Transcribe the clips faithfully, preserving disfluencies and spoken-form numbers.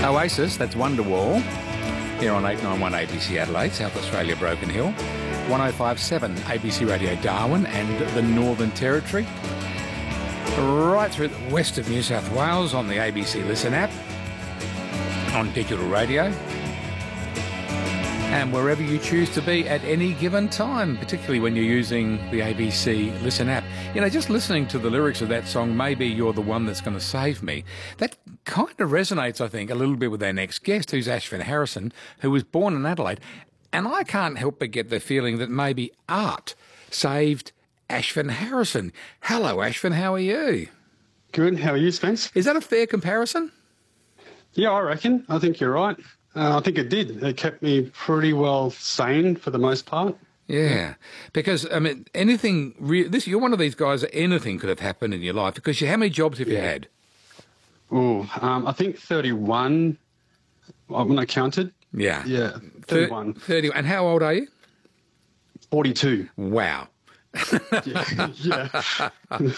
Oasis, that's Wonderwall, here on eight nine one A B C Adelaide, South Australia, Broken Hill, one oh five point seven A B C Radio Darwin and the Northern Territory, right through the west of New South Wales on the A B C Listen app, on digital radio, and wherever you choose to be at any given time, particularly when you're using the A B C Listen app. You know, just listening to the lyrics of that song, Maybe You're the One That's Going to Save Me, that kind of resonates, I think, a little bit with our next guest, who's Ashvin Harrison, who was born in Adelaide. And I can't help but get the feeling that maybe art saved Ashvin Harrison. Hello, Ashvin, how are you? Good, how are you, Spence? Is that a fair comparison? Yeah, I reckon. I think you're right. Uh, I think it did. It kept me pretty well sane for the most part. Yeah, because, I mean, anything, re- this you're one of these guys that anything could have happened in your life, because you, how many jobs have yeah. you had? Oh, um, I think thirty-one when I counted. Yeah. Yeah, thirty-one. thirty, and how old are you? forty-two. Wow. yeah. yeah.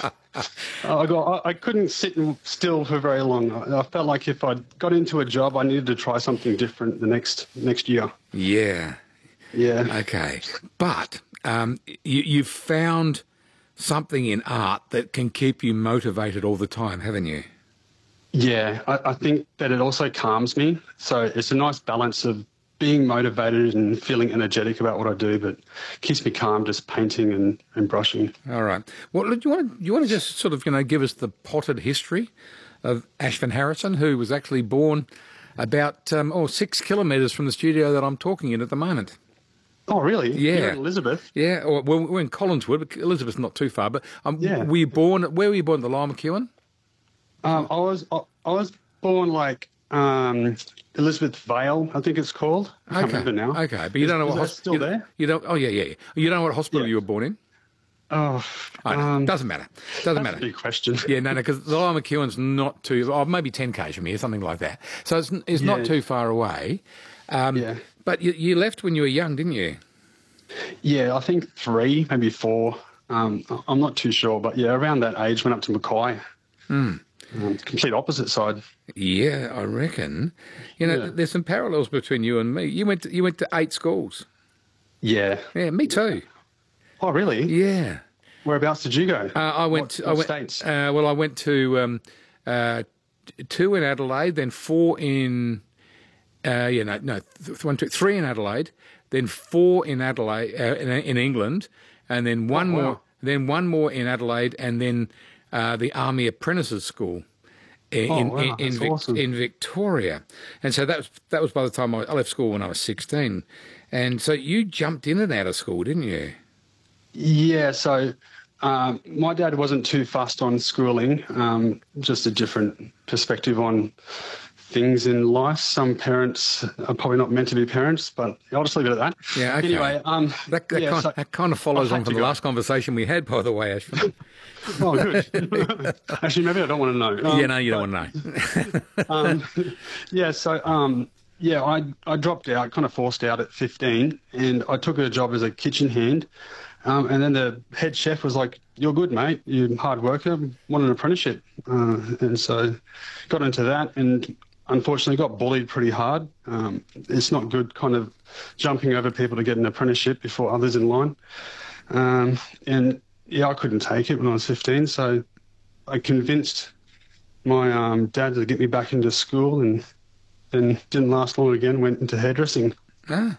I, got, I, I couldn't sit still for very long. I, I felt like if I got into a job, I needed to try something different the next next year. Yeah. Yeah. Okay. But um, you, you've found something in art that can keep you motivated all the time, haven't you? Yeah. I, I think that it also calms me. So it's a nice balance of being motivated and feeling energetic about what I do, but keeps me calm just painting and, and brushing. All right. Well, do you want to, do you want to just sort of, you know, give us the potted history of Ashvin Harrison, who was actually born about, um, oh, six kilometres from the studio that I'm talking in at the moment? Oh, really? Yeah. You're in Elizabeth? Yeah. Well, we're in Collinswood, but Elizabeth's not too far. But um, yeah. were you born, where were you born, the Lyle McEwen? Um, I was I, I was born like um, Elizabeth Vale, I think it's called. I can't okay. remember now. Okay, but you don't know what hospital. Still you, there? You don't. Oh yeah, yeah. yeah. You don't know what hospital yeah. you were born in? Oh, I know. Um, doesn't matter. Doesn't that's matter. A big question. Yeah, no, no, because the Lyle McEwen's not too. Oh, maybe ten k's from here, something like that. So it's it's yeah. not too far away. Um, yeah. But you, you left when you were young, didn't you? Yeah, I think three, maybe four. Um, I'm not too sure, but yeah, around that age, went up to Mackay. Hmm. Um, complete opposite side. Yeah, I reckon. You know, yeah. there's some parallels between you and me. You went to, you went to eight schools. Yeah. Yeah, me too. Oh, really? Yeah. Whereabouts did you go? Uh, I went. What, I what went. States? Uh, well, I went to um, uh, two in Adelaide, then four in. Uh, yeah, no, no, th- one, two, three in Adelaide, then four in Adelaide uh, in, in England, and then one oh, wow. more, then one more in Adelaide, and then. Uh, the Army Apprentices School in oh, in, wow, in, in, Vic, awesome. in Victoria, and so that was that was by the time I, I left school when I was sixteen, and so you jumped in and out of school, didn't you? Yeah. So um, my dad wasn't too fussed on schooling, um, just a different perspective on things in life. Some parents are probably not meant to be parents, but I'll just leave it at that. Yeah. Okay. Anyway, um, that, that, yeah, kind, so that kind of follows on from the go. last conversation we had, by the way, Ashvin. Oh, good. Actually, maybe I don't want to know. Um, yeah, no, you but, don't want to know. um, yeah, so, um, yeah, I I dropped out, kind of forced out at fifteen, and I took a job as a kitchen hand. Um, and then the head chef was like, "You're good, mate. You're a hard worker. Want an apprenticeship?" Uh, and so got into that and unfortunately got bullied pretty hard. Um, it's not good kind of jumping over people to get an apprenticeship before others in line. Um, and, yeah, I couldn't take it when I was fifteen, so I convinced my um, dad to get me back into school, and then didn't last long again, went into hairdressing. Ah.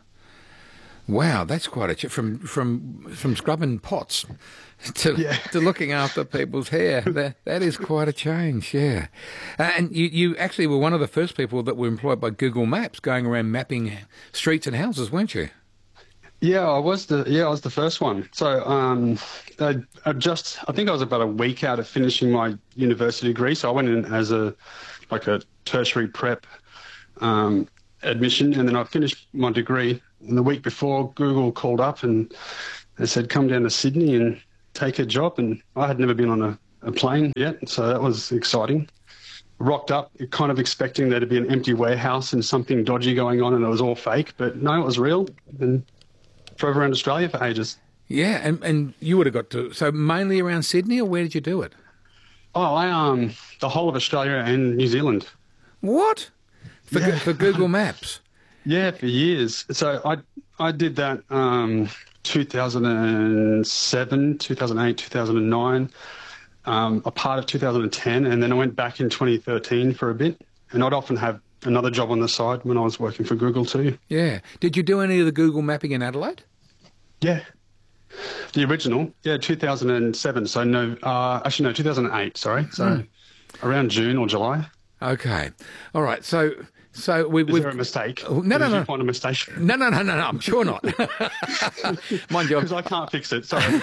Wow, that's quite a ch- from from from scrubbing pots to yeah. to looking after people's hair. That that is quite a change, yeah. Uh, and you you actually were one of the first people that were employed by Google Maps, going around mapping streets and houses, weren't you? Yeah, I was the yeah I was the first one. So um, I, I just I think I was about a week out of finishing my university degree. So I went in as a like a tertiary prep um, admission, and then I finished my degree. And the week before, Google called up and they said, "Come down to Sydney and take a job." And I had never been on a, a plane yet, so that was exciting. Rocked up, kind of expecting there to be an empty warehouse and something dodgy going on, and it was all fake. But no, it was real. And drove around Australia for ages. Yeah, and, and you would have got to... So mainly around Sydney, or where did you do it? Oh, I um the whole of Australia and New Zealand. What? for, Yeah. for Google Maps. Yeah, for years. So I I did that um, two thousand seven, two thousand eight, two thousand nine, um, a part of two thousand ten, and then I went back in twenty thirteen for a bit. And I'd often have another job on the side when I was working for Google too. Yeah. Did you do any of the Google mapping in Adelaide? Yeah. The original, yeah, two thousand seven. So no, uh, actually no, two thousand eight. Sorry, so Mm. around June or July. Okay. All right. So, so we, Is we've... there a mistake? Oh, no, Or no, did no. you find a mistake? No, no, no, no, no. I'm sure not. Mind you, Because I can't fix it. Sorry.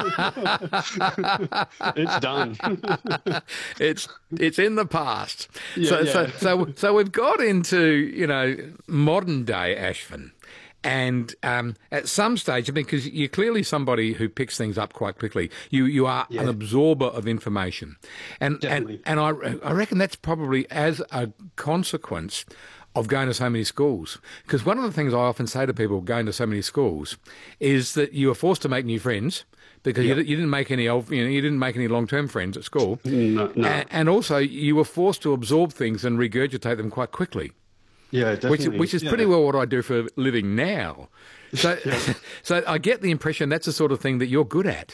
It's done. it's it's in the past. Yeah, so, yeah. so so so we've got into, you know, modern day Ashvin. And um, at some stage, I mean, because you're clearly somebody who picks things up quite quickly. You you are Yeah. an absorber of information, and Definitely. and and I I reckon that's probably as a consequence of going to so many schools. Because one of the things I often say to people going to so many schools is that you are forced to make new friends because you, Yep. you didn't make any old, you know, you didn't make any long term friends at school, No, no. A- and also you were forced to absorb things and regurgitate them quite quickly. Yeah, Which, definitely. which is Yeah. pretty well what I do for a living now. So, so I get the impression that's the sort of thing that you're good at.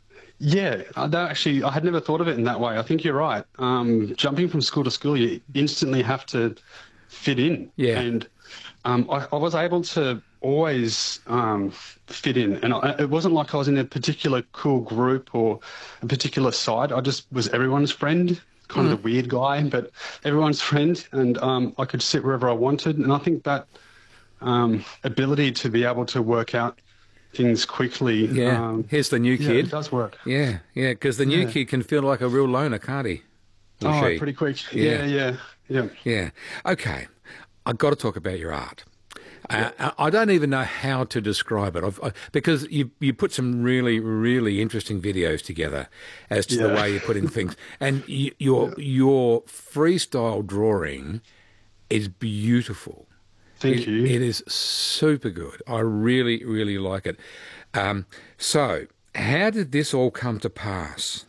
Yeah, I don't actually, I had never thought of it in that way. I think you're right. Um, jumping from school to school, you instantly have to fit in. Yeah. And um, I, I was able to always um, fit in. And I, it wasn't like I was in a particular cool group or a particular side. I just was everyone's friend, kind of the weird guy, but everyone's friend. And um, I could sit wherever I wanted. And I think that um, ability to be able to work out things quickly. Yeah. Um, Here's the new yeah, kid. it does work. Yeah, yeah, because the new Yeah. kid can feel like a real loner, can't he? Or Oh, she? pretty quick. Yeah. Yeah, yeah, yeah. Yeah. Okay. I've got to talk about your art. Uh, I I don't even know how to describe it I've, I, because you you put some really, really interesting videos together as to the Yeah. way you're putting things. And you, your your freestyle drawing is beautiful. Thank It- you. It is super good. I really, really like it. Um, so, how did this all come to pass?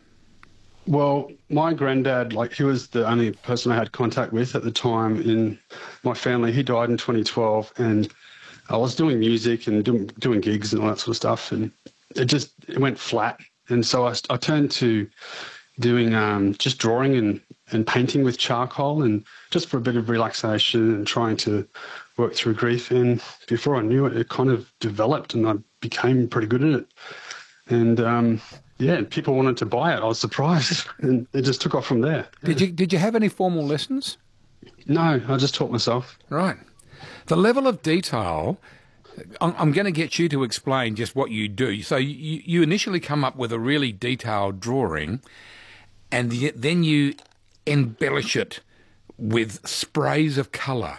Well, my granddad, like he was the only person I had contact with at the time in my family. He died in twenty twelve, and I was doing music and doing, doing gigs and all that sort of stuff, and it just it went flat. And so I, I turned to doing um, just drawing and, and painting with charcoal, and just for a bit of relaxation and trying to work through grief. And before I knew it, it kind of developed, and I became pretty good at it. And um, yeah, people wanted to buy it. I was surprised, and it just took off from there. Did you did you have any formal lessons? No, I just taught myself. Right. The level of detail, I'm, I'm going to get you to explain just what you do. So you, you initially come up with a really detailed drawing, and y- then you embellish it with sprays of colour.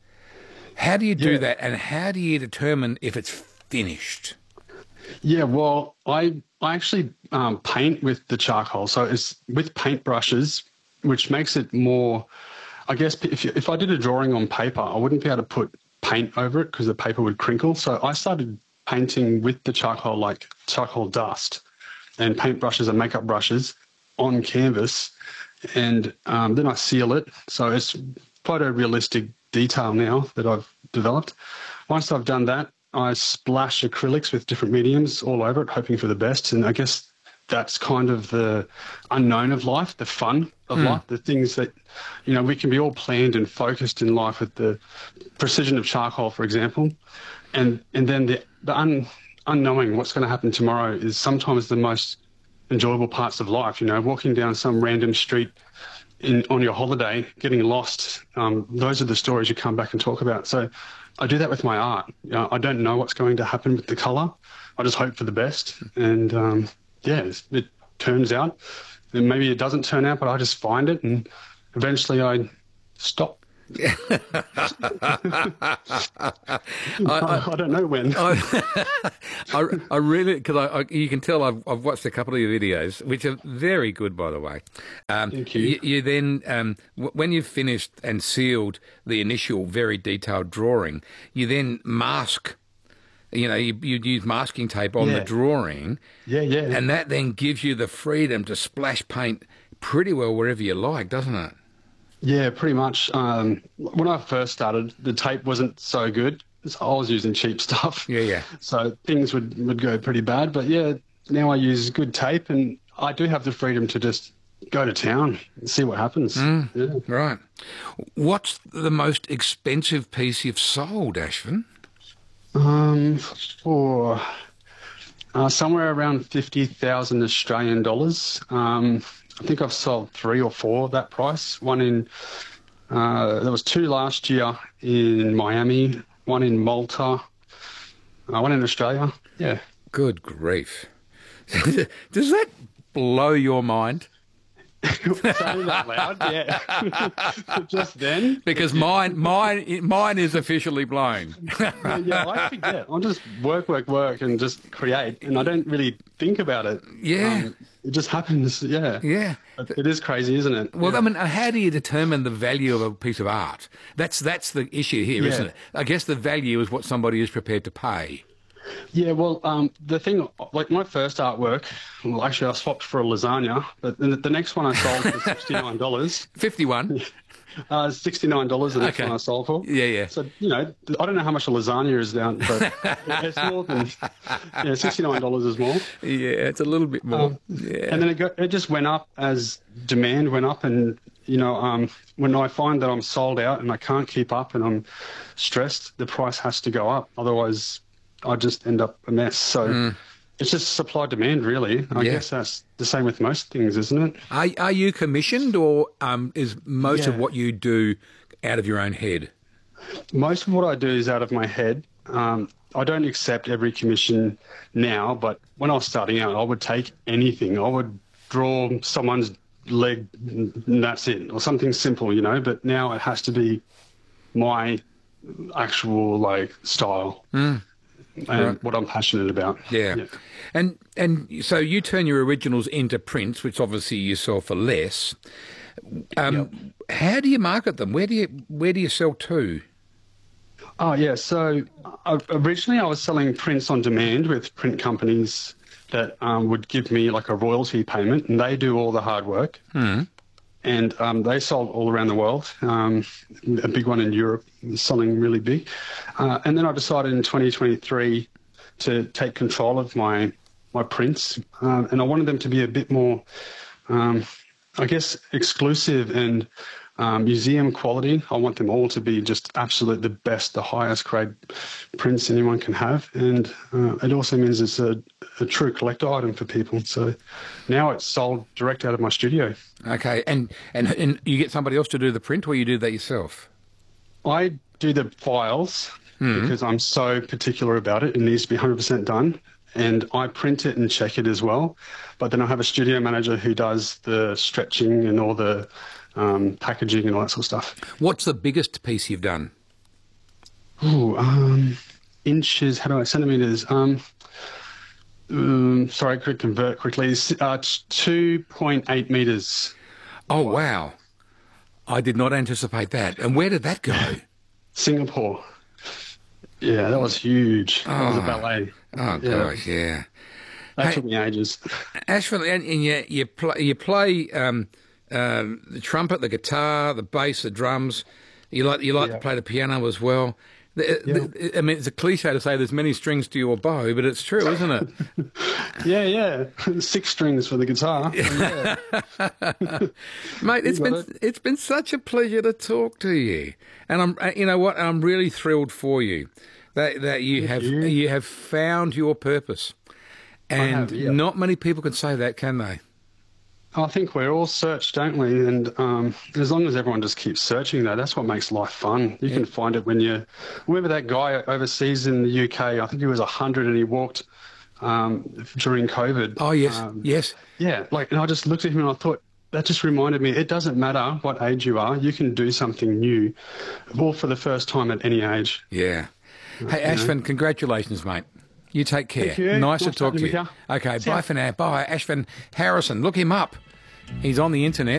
How do you do Yeah. that, and how do you determine if it's finished? Yeah, well, I I actually um, paint with the charcoal, so it's with paint brushes, which makes it more. I guess if you, if I did a drawing on paper, I wouldn't be able to put paint over it because the paper would crinkle. So I started painting with the charcoal, like charcoal dust, and paint brushes and makeup brushes on canvas, and um, then I seal it. So it's photorealistic detail now that I've developed. Once I've done that, I splash acrylics with different mediums all over it, hoping for the best. And I guess that's kind of the unknown of life, the fun of life, the things that, you know, we can be all planned and focused in life with the precision of charcoal, for example. And and then the, the un, unknowing what's going to happen tomorrow is sometimes the most enjoyable parts of life. You know, walking down some random street in on your holiday, getting lost. Um, those are the stories you come back and talk about. So I do that with my art. You know, I don't know what's going to happen with the color. I just hope for the best. And um, yeah, it's- it turns out. And maybe it doesn't turn out, but I just find it, and eventually I stop. I, I don't know when. I, I, I really, because I, I, you can tell I've, I've watched a couple of your videos, which are very good, by the way. Um, Thank you. You, you then, um, w- when you've finished and sealed the initial very detailed drawing, you then mask. You know, you, you use masking tape on the Yeah. drawing, Yeah, yeah. and that then gives you the freedom to splash paint pretty well wherever you like, doesn't it? Yeah, pretty much. Um, when I first started, the tape wasn't so good. So I was using cheap stuff. Yeah, yeah. So things would, would go pretty bad. But yeah, now I use good tape, and I do have the freedom to just go to town and see what happens. Mm, yeah. Right. What's the most expensive piece you've sold, Ashvin? Um, for uh, somewhere around fifty thousand Australian dollars. Um, I think I've sold three or four at that price. One in, uh, there was two last year in Miami, one in Malta, uh, one in Australia. Yeah. Good grief. Does that blow your mind? Saying that loud, yeah. Just then. Because mine, mine, mine is officially blown. Yeah, I forget. I'll just work, work, work, and just create, and I don't really think about it. Yeah. Um, it just happens. Yeah. Yeah. It is crazy, isn't it? Well, yeah. I mean, how do you determine the value of a piece of art? That's that's the issue here, Yeah. isn't it? I guess the value is what somebody is prepared to pay. Yeah, well, um, the thing, like my first artwork, well, actually I swapped for a lasagna, but the, the next one I sold for sixty-nine dollars. fifty-one. Uh, sixty-nine dollars the next Okay. one I sold for. Yeah, yeah. So, you know, I don't know how much a lasagna is down, but it's more than, yeah, sixty-nine dollars is more. Yeah, it's a little bit more. Um, yeah. And then it, go, it just went up as demand went up. And, you know, um, when I find that I'm sold out and I can't keep up and I'm stressed, the price has to go up. Otherwise, I just end up a mess. So Mm. it's just supply demand, really. I Yeah. guess that's the same with most things, isn't it? Are, are you commissioned, or um, is most of Yeah. what you do out of your own head? Most of what I do is out of my head. Um, I don't accept every commission now, but when I was starting out, I would take anything. I would draw someone's leg and that's it, or something simple, you know, but now it has to be my actual, like, style. Mm. And Right. what I'm passionate about. Yeah. Yeah. And and so you turn your originals into prints, which obviously you sell for less. Um, How do you market them? Where do you where do you sell to? Oh, yeah. So uh, originally I was selling prints on demand with print companies that um, would give me like a royalty payment, and they do all the hard work. Hmm. And um, they sold all around the world. Um, a big one in Europe, selling really big. Uh, and then I decided in twenty twenty-three to take control of my my prints, um, and I wanted them to be a bit more, um, I guess, exclusive and um, museum quality. I want them all to be just absolute the best, the highest grade prints anyone can have. And uh, it also means it's a, a true collector item for people. So now it's sold direct out of my studio. Okay, and, and and you get somebody else to do the print, or you do that yourself? I do the files Mm. because I'm so particular about it. It needs to be one hundred percent done. And I print it and check it as well. But then I have a studio manager who does the stretching and all the um, packaging and all that sort of stuff. What's the biggest piece you've done? Ooh, um, inches, how do I, centimetres? Um, um, sorry, I could convert quickly. Uh, two point eight metres. Oh, wow. I did not anticipate that. And where did that go? Singapore. Yeah, that was huge. That was a Oh. ballet. Oh, Yeah. gosh, yeah. That Hey- took me ages. Ashvin, and, and you, you play, you play um, um, the trumpet, the guitar, the bass, the drums. You like you like Yeah. to play the piano as well. The, the, I mean, it's a cliche to say there's many strings to your bow, but it's true, isn't it? Yeah, yeah. Six strings for the guitar. Yeah. Mate, it's You been got it. it's been such a pleasure to talk to you, and I'm uh, you know what, I'm really thrilled for you that that you have you. you have found your purpose, and have, yeah. not many people can say that, can they? I think we're all search, don't we? And um, as long as everyone just keeps searching, though, that's what makes life fun. You can find it when you... Remember that guy overseas in the U K? I think he was one hundred and he walked um, during COVID. Oh yes, Um, yes. Yeah, like, and I just looked at him and I thought, that just reminded me, it doesn't matter what age you are, you can do something new, all for the first time at any age. Yeah. Hey, Ashvin, congratulations, mate. You take care. Thank you. Nice, Nice to talk to chatting you. with you. Okay, See bye ya. for now. Bye. Ashvin Harrison, look him up. He's on the internet.